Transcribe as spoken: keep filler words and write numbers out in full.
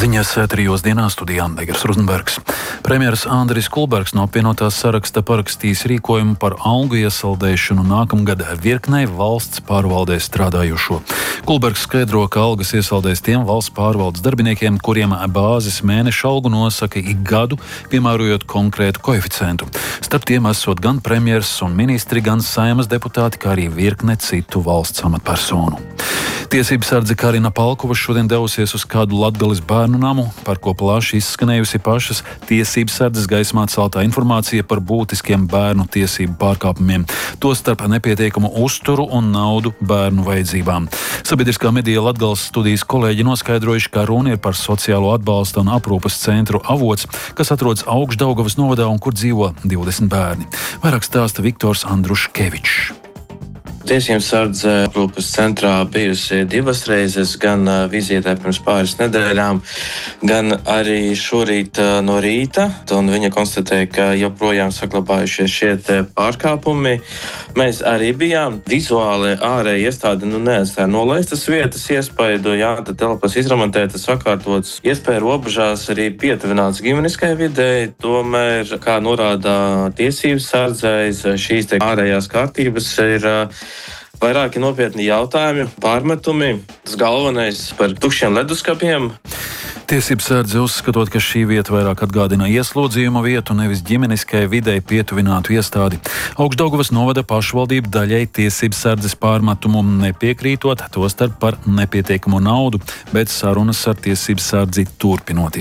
Ziņas trijos dienā studijā Egers Rozenbergs. Premjeras Andris Kulbergs no apvienotās saraksta parakstīs rīkojumu par algu iesaldēšanu nākamgad virknei valsts pārvaldē strādājošo. Kulbergs skaidro, ka algas iesaldēs tiem valsts pārvaldes darbiniekiem, kuriem bāzes mēneša algu nosaka ik gadu, piemērojot konkrētu koeficientu. Starp tiem esot gan premjers un ministri, gan Saeimas deputāti, kā arī virkne citu valsts amatpersonu. Tiesības sardze Karina Palkova šodien devusies uz kādu Latgales bērnu namu, par ko plaši izskanējusi pašas tiesības sardzes gaismā celtā informācija par būtiskiem bērnu tiesību pārkāpumiem, tostarp nepietiekamu uzturu un naudu bērnu vajadzībām. Sabiedriskā medija Latgales studijas kolēģi noskaidrojuši, ka runa ir par sociālo atbalsta un aprūpes centru Avots, kas atrodas Augšdaugavas novadā un kur dzīvo divdesmit bērni. Vairāk stāsta Viktors Andruškevičs. Tiesības sardze aprūpes centrā bijusi divas reizes, gan vizītē pirms pāris nedēļām, gan arī šorīt no rīta, un viņa konstatēja, ka joprojām saglabājušies šie pārkāpumi. Mēs arī bijām vizuāli ārēji iestādi, nu neatstāja nolaistas vietas iespaidu, jā, tad telpas izremontētas, sakārtotas, iespēja robežās arī pietuvināts ģimeniskai videi, tomēr, kā norāda tiesības sardzēs, šīs te ārējās kārtības ir vairāki nopietni jautājumi, pārmetumi, tas galvenais par tukšiem leduskapiem. Tiesības sardze uzskatot, ka šī vieta vairāk atgādina ieslodzījuma vietu, nevis ģimeniskai videi pietuvinātu iestādi. Augšdaugavas novada pašvaldība daļai tiesības sardzes pārmetumu nepiekrītot, tostarp par nepietiekamu naudu, bet sarunas ar tiesības sardzi turpinoties.